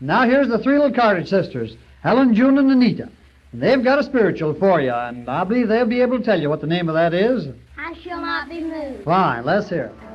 Now here's the three little Cartridge sisters, Helen, June, and Anita. And they've got a spiritual for you, and I believe they'll be able to tell you what the name of that is. I shall not be moved. Fine, let's hear it.